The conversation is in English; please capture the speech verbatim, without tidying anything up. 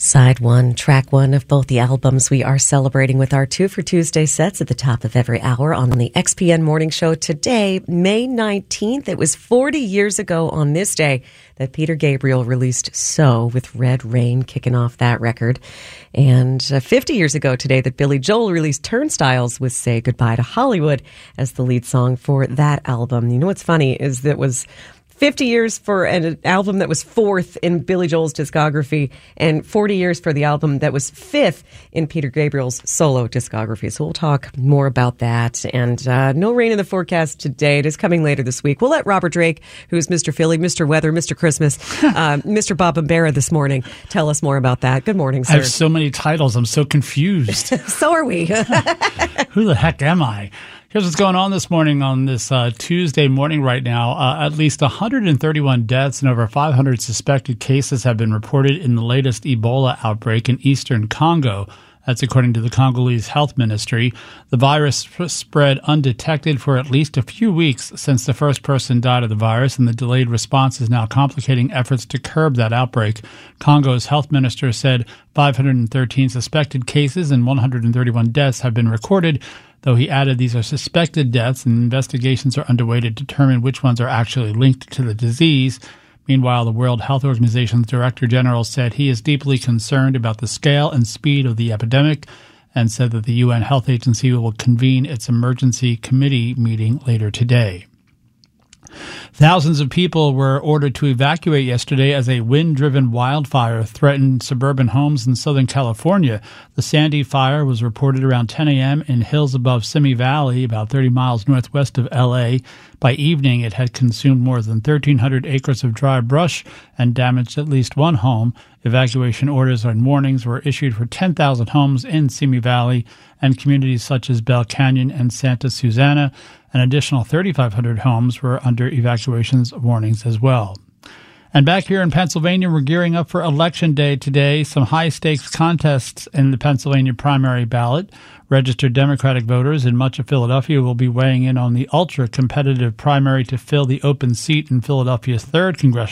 Side one, track one of both the albums we are celebrating with our Two for Tuesday sets at the top of every hour on the X P N Morning Show today, May nineteenth. It was forty years ago on this day that Peter Gabriel released So with Red Rain kicking off that record. And uh, fifty years ago today that Billy Joel released Turnstiles with Say Goodbye to Hollywood as the lead song for that album. You know what's funny is that it was fifty years for an album that was fourth in Billy Joel's discography and forty years for the album that was fifth in Peter Gabriel's solo discography. So we'll talk more about that. And uh, no rain in the forecast today. It is coming later this week. We'll let Robert Drake, who's Mister Philly, Mister Weather, Mister Christmas, uh, Mister Bob Bambera this morning, tell us more about that. Good morning, sir. I have so many titles. I'm so confused. So are we. Who the heck am I? Here's what's going on this morning on this uh, Tuesday morning right now. Uh, at least one hundred thirty-one deaths and over five hundred suspected cases have been reported in the latest Ebola outbreak in eastern Congo. That's according to the Congolese Health Ministry. The virus spread undetected for at least a few weeks since the first person died of the virus, and the delayed response is now complicating efforts to curb that outbreak. Congo's health minister said five hundred thirteen suspected cases and one hundred thirty-one deaths have been recorded, though he added these are suspected deaths and investigations are underway to determine which ones are actually linked to the disease. Meanwhile, the World Health Organization's Director General said he is deeply concerned about the scale and speed of the epidemic and said that the U N Health Agency will convene its emergency committee meeting later today. Thousands of people were ordered to evacuate yesterday as a wind-driven wildfire threatened suburban homes in Southern California. The Sandy fire was reported around ten a.m. in hills above Simi Valley, about thirty miles northwest of L A. By evening, it had consumed more than thirteen hundred acres of dry brush and damaged at least one home. Evacuation orders and warnings were issued for ten thousand homes in Simi Valley and communities such as Bell Canyon and Santa Susana. An additional thirty-five hundred homes were under evacuations warnings as well. And back here in Pennsylvania, we're gearing up for Election Day today. Some high-stakes contests in the Pennsylvania primary ballot. Registered Democratic voters in much of Philadelphia will be weighing in on the ultra-competitive primary to fill the open seat in Philadelphia's third congressional